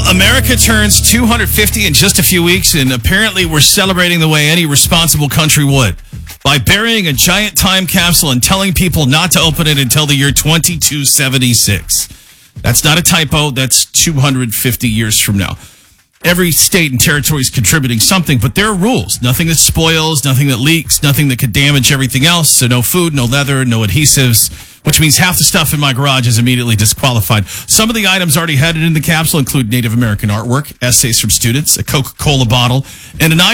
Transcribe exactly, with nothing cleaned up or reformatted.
America turns two hundred fifty in just a few weeks, and apparently we're celebrating the way any responsible country would, by burying a giant time capsule and telling people not to open it until the year twenty-two seventy-six. That's not a typo. That's two hundred fifty years from now. Every state and territory is contributing something, but there are rules. Nothing that spoils, nothing that leaks, nothing that could damage everything else. So no food, no leather, no adhesives, which means half the stuff in my garage is immediately disqualified. Some of the items already headed in the capsule include Native American artwork, essays from students, a Coca-Cola bottle, and an